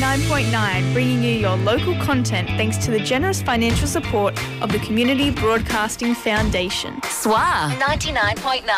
99.9, bringing you your local content thanks to the generous financial support of the Community Broadcasting Foundation. SWA 99.9.